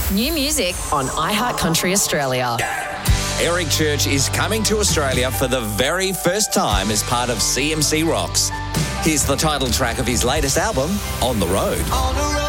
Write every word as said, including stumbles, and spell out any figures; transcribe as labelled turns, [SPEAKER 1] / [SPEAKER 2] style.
[SPEAKER 1] New music on iHeartCountry Australia.
[SPEAKER 2] Eric Church is coming to Australia for the very first time as part of C M C Rocks. Here's the title track of his latest album, On the Road.
[SPEAKER 3] On the road.